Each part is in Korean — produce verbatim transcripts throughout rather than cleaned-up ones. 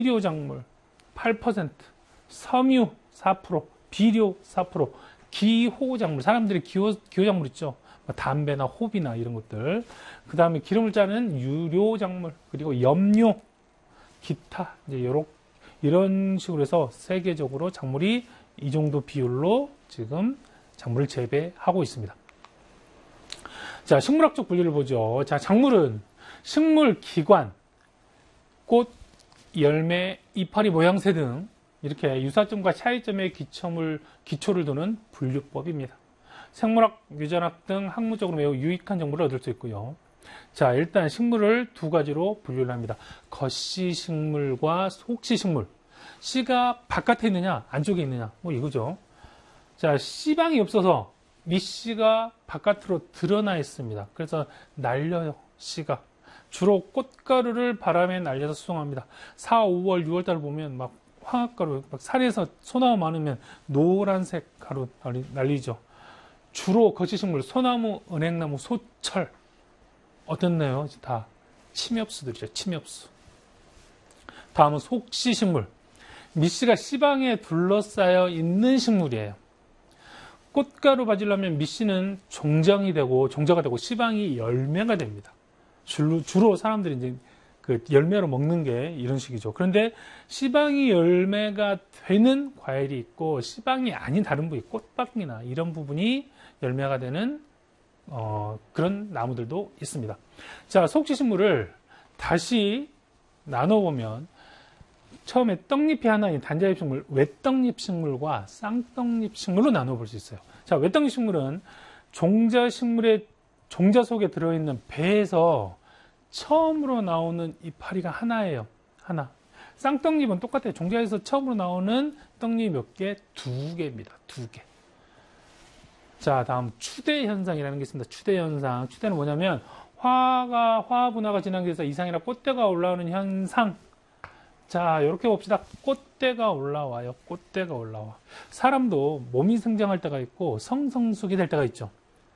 비료작물 팔 퍼센트, 섬유 사 퍼센트, 비료 사 퍼센트, 기호작물, 사람들이 기호, 기호작물 있죠. 담배나 호비나 이런 것들. 그 다음에 기름을 짜는 유료작물, 그리고 염료, 기타, 이제 요렇, 이런 식으로 해서 세계적으로 작물이 이 정도 비율로 지금 작물을 재배하고 있습니다. 자, 식물학적 분류를 보죠. 자, 작물은 식물 기관, 꽃, 열매, 이파리 모양새 등 이렇게 유사점과 차이점의 기초를, 기초를 두는 분류법입니다. 생물학, 유전학 등 학문적으로 매우 유익한 정보를 얻을 수 있고요. 자, 일단 식물을 두 가지로 분류를 합니다. 겉씨 식물과 속씨 식물. 씨가 바깥에 있느냐, 안쪽에 있느냐, 뭐 이거죠. 자, 씨방이 없어서 밑씨가 바깥으로 드러나 있습니다. 그래서 날려요, 씨가. 주로 꽃가루를 바람에 날려서 수송합니다. 사, 오월, 유월 달을 보면 막 황학가루, 막 산에서 소나무 많으면 노란색 가루 날리죠. 주로 거치식물, 소나무, 은행나무, 소철. 어떻나요? 다 침엽수들이죠, 침엽수. 다음은 속씨식물. 밑씨가 씨방에 둘러싸여 있는 식물이에요. 꽃가루 받으려면 밑씨는 종정이 되고, 종자가 되고, 씨방이 열매가 됩니다. 주로, 주로 사람들이 이제 그 열매로 먹는 게 이런 식이죠. 그런데 씨방이 열매가 되는 과일이 있고, 씨방이 아닌 다른 부위, 꽃방이나 이런 부분이 열매가 되는 어, 그런 나무들도 있습니다. 자, 속씨식물을 다시 나눠보면 처음에 떡잎이 하나인 단자잎 식물, 외떡잎 식물과 쌍떡잎 식물로 나눠볼 수 있어요. 자, 외떡잎 식물은 종자 식물의 종자 속에 들어있는 배에서 처음으로 나오는 이파리가 하나예요. 하나. 쌍떡잎은 똑같아요. 종자에서 처음으로 나오는 떡잎 몇 개? 두 개입니다. 두 개. 자, 다음 추대 현상이라는 게 있습니다. 추대 현상. 추대는 뭐냐면 화가 화학 분화가 진행돼서 이상이나 꽃대가 올라오는 현상. 자, 이렇게 봅시다. 꽃대가 올라와요. 꽃대가 올라와. 사람도 몸이 성장할 때가 있고 성성숙이 될 때가 있죠.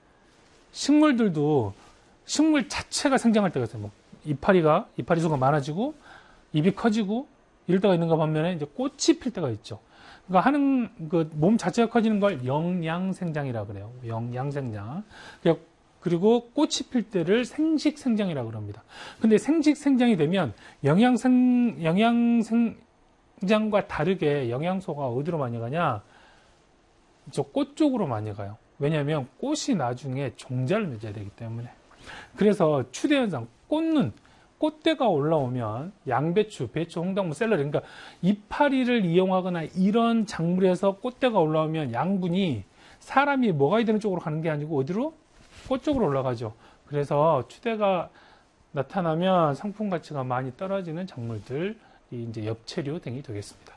식물들도 식물 자체가 성장할 때가 있어요. 뭐 이파리가 이파리 수가 많아지고 입이 커지고 이럴 때가 있는가 반면에 이제 꽃이 필 때가 있죠. 그러니까 하는 그 몸 자체가 커지는 걸 영양생장이라 그래요. 영양생장. 그리고 꽃이 필 때를 생식생장이라 그럽니다. 근데 생식생장이 되면 영양생 영양생장과 다르게 영양소가 어디로 많이 가냐? 저 꽃 쪽으로 많이 가요. 왜냐하면 꽃이 나중에 종자를 맺어야 되기 때문에. 그래서 추대현상, 꽃눈, 꽃대가 올라오면 양배추, 배추, 홍당무, 샐러리, 그러니까 이파리를 이용하거나 이런 작물에서 꽃대가 올라오면 양분이 사람이 먹어야 되는 쪽으로 가는 게 아니고 어디로? 꽃 쪽으로 올라가죠. 그래서 추대가 나타나면 상품 가치가 많이 떨어지는 작물들이 이제 엽채류 등이 되겠습니다.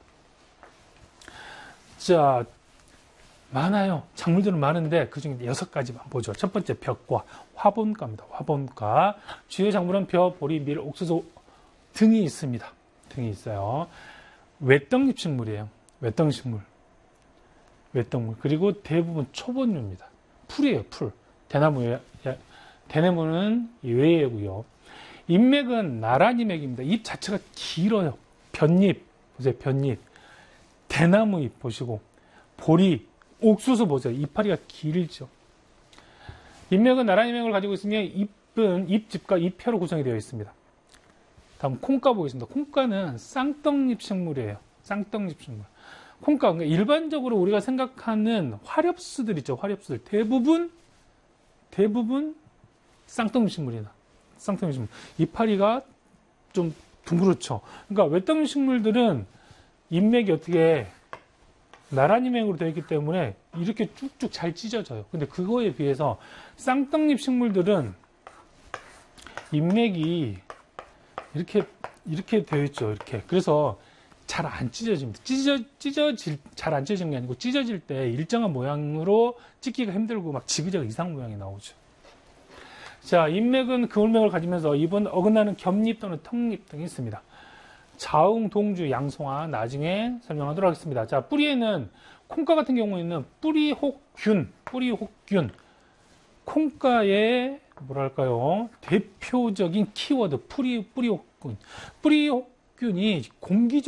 자, 많아요. 작물들은 많은데 그중에 여섯 가지만 보죠. 첫 번째 벽과 화분과입니다. 화분과 주요 작물은 벼, 보리, 밀, 옥수수 등이 있습니다. 등이 있어요. 외떡잎 식물이에요. 외떡잎 식물. 외떡물. 그리고 대부분 초본류입니다. 풀이에요. 풀. 대나무에 대나무는 외예고요. 잎맥은 나란히 맥입니다. 잎 자체가 길어요. 볏잎 보세요. 볏잎. 대나무잎 보시고 보리, 옥수수 보세요. 이파리가 길죠. 잎맥은 나란히 맥을 가지고 있으며 잎은 잎집과 잎표로 구성이 되어 있습니다. 다음 콩가 보겠습니다. 콩가는 쌍떡잎 식물이에요. 쌍떡잎 식물. 콩가, 그러니까 일반적으로 우리가 생각하는 화렵수들 있죠. 화렵수들. 대부분, 대부분 쌍떡잎 식물이나 쌍떡잎 식물. 이파리가 좀 둥그렇죠. 그러니까 외떡잎 식물들은 잎맥이 어떻게 나란히 맥으로 되어 있기 때문에 이렇게 쭉쭉 잘 찢어져요. 근데 그거에 비해서 쌍떡잎 식물들은 잎맥이 이렇게, 이렇게 되어 있죠. 이렇게. 그래서 잘 안 찢어집니다. 찢어, 찢어질, 잘 안 찢어지는 게 아니고 찢어질 때 일정한 모양으로 찢기가 힘들고 막 지그재그 이상 모양이 나오죠. 자, 잎맥은 그을맥을 가지면서 잎은 어긋나는 겹잎 또는 턱잎 등이 있습니다. 자웅, 동주, 양송화 나중에 설명하도록 하겠습니다. 자, 뿌리에는 콩가 같은 경우에는 뿌리혹균, 뿌리혹균. 콩가의 뭐랄까요? 대표적인 키워드 뿌리 뿌리혹균. 뿌리혹 균이 공기